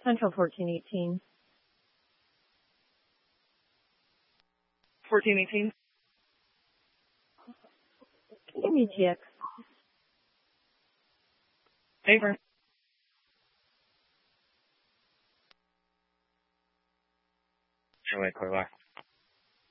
Central 1418. 1418. Give me GX. Paper. Anyway, clear back.